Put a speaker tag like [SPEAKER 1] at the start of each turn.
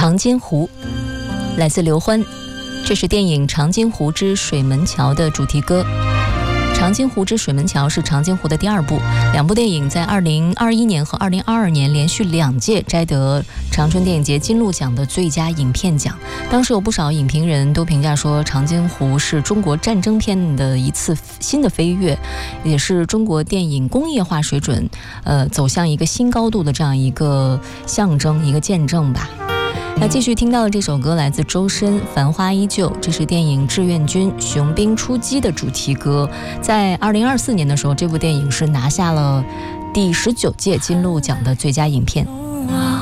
[SPEAKER 1] 长津湖，来自刘欢，这是电影《长津湖之水门桥》的主题歌。长津湖之水门桥是长津湖的第二部，两部电影在2021年和2022年连续2届摘得长春电影节金鹿奖的最佳影片奖。当时有不少影评人都评价说，长津湖是中国战争片的一次新的飞跃，也是中国电影工业化水准走向一个新高度的这样一个象征，一个见证吧。那继续听到的这首歌来自周深，《繁花依旧》，这是电影《志愿军：雄兵出击》的主题歌。在2024年的时候，这部电影是拿下了第19届金鹿奖的最佳影片。